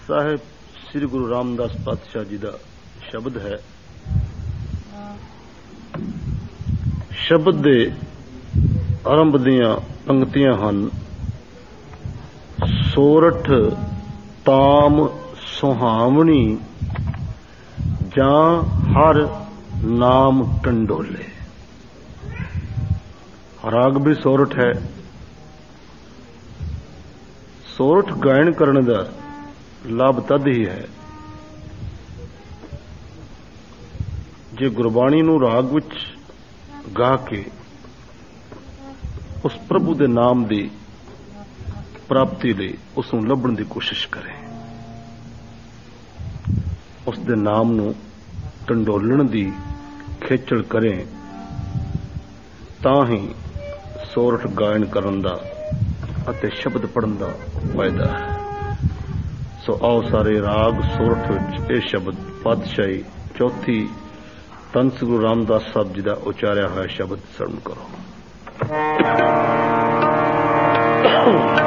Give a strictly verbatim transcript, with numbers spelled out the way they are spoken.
ਸਾਹਿਬ ਸ੍ਰੀ ਗੁਰੂ ਰਾਮਦਾਸ ਪਾਤਸ਼ਾਹ ਜੀ ਦਾ ਸ਼ਬਦ ਹੈ। ਸ਼ਬਦ ਦੇ ਆਰੰਭ ਦੀਆਂ ਪੰਕਤੀਆਂ ਹਨ, ਸੋਰਠ ਤਾਮ ਸੁਹਾਵਣੀ ਜਾਂ ਹਰ ਨਾਮ ਟੰਡੋਲੇ। ਰਾਗ ਵੀ ਸੋਰਠ ਹੈ। ਸੋਰਠ ਗਾਇਨ ਕਰਨ ਦਾ ਲਾਭ ਤਦ ਹੀ ਹੈ ਜੇ ਗੁਰਬਾਣੀ ਨੂੰ ਰਾਗ ਵਿੱਚ ਗਾ ਕੇ ਉਸ ਪ੍ਰਭੂ ਦੇ ਨਾਮ ਦੀ ਪ੍ਰਾਪਤੀ ਲਈ ਉਸ ਨੂੰ ਲੱਭਣ ਦੀ ਕੋਸ਼ਿਸ਼ ਕਰੇ, ਉਸ ਦੇ ਨਾਮ ਨੂੰ ਟੰਡੋਲਣ ਦੀ ਖੇਚਲ ਕਰੇ, ਤਾਂ ਹੀ ਸੋਰਠ ਗਾਇਨ ਕਰਨ ਦਾ ਅਤੇ ਸ਼ਬਦ ਪੜ੍ਹਨ ਦਾ ਫਾਇਦਾ ਹੈ। ਸੋ ਆਓ ਸਾਰੇ ਰਾਗ ਸੋਰਠ ਵਿੱਚ ਇਹ ਸ਼ਬਦ ਪਾਤਸ਼ਾਹੀ ਚੌਥੀ ਧੰਨ ਸ੍ਰੀ ਗੁਰੂ ਰਾਮਦਾਸ ਸਾਹਿਬ ਜੀ ਦਾ ਉਚਾਰਿਆ ਹੋਇਆ ਸ਼ਬਦ ਸਰਵਣ ਕਰੋ।